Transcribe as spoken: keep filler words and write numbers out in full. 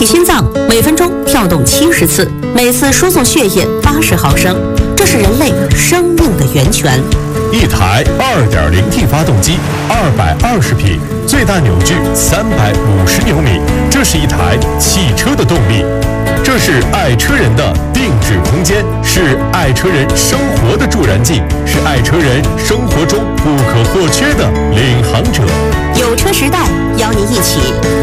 体心脏每分钟跳动七十次，每次输送血液八十毫升，这是人类生命的源泉。 一台 二点零 T 发动机，二百二十匹，最大扭矩三百五十牛米，这是一台汽车的动力。这是爱车人的定制空间，是爱车人生活的助燃剂，是爱车人生活中不可或缺的领航者。 有车时代邀您一起